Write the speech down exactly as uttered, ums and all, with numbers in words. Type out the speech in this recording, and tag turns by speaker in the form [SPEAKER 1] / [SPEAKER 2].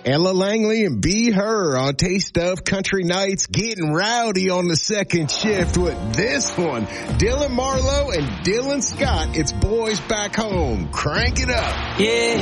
[SPEAKER 1] Ella Langley and Be Her on Taste of Country Nights, getting rowdy on the second shift with this one. Dylan Marlowe and Dylan Scott. It's Boys Back Home. Crank it up.
[SPEAKER 2] Yeah.